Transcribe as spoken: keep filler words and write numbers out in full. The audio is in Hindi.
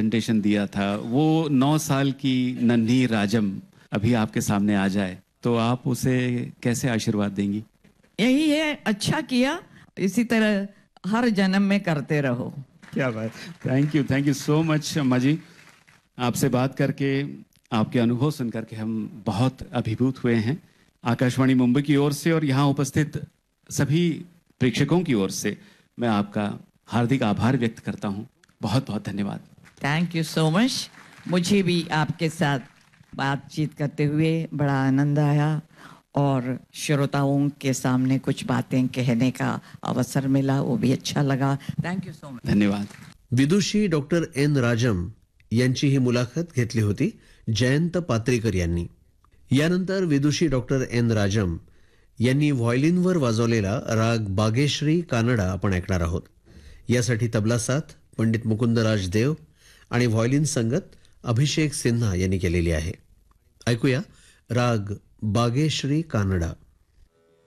प्रेजेंटेशन दिया था, वो नौ साल की नन्ही राजम अभी आपके सामने आ जाए तो आप उसे कैसे आशीर्वाद देंगी? यही है, अच्छा किया, इसी तरह हर जन्म में करते रहो। क्या बात, thank you, thank you so much अम्मा जी। आपसे बात करके, आपके अनुभव सुन करके हम बहुत अभिभूत हुए हैं। आकाशवाणी मुंबई की ओर से और यहाँ उपस्थित सभी प्रेक्षकों की ओर से मैं आपका हार्दिक आभार व्यक्त करता हूँ। बहुत बहुत धन्यवाद। Thank you so much. मुझे भी आपके साथ बातचीत करते हुए बड़ा आनंद आया और श्रोताओं के सामने कुछ बातें कहने का अवसर मिला, वो भी अच्छा लगा। Thank you so much. धन्यवाद। विदुषी डॉक्टर एन राजम यांची ही मुलाखत घेतली होती जयंत पात्रीकर यांनी। यानंतर विदुषी डॉक्टर एन राजम यांनी व्हायोलिनवर वाजवलेला राग बागेश्री कानडा आपण ऐकणार आहोत। यासाठी तबला साथ पंडित मुकुंदराज देव आणि व्हायोलिन संगत अभिषेक सिन्हा यांनी केलेली आहे। ऐकूया राग बागेश्री कानडा।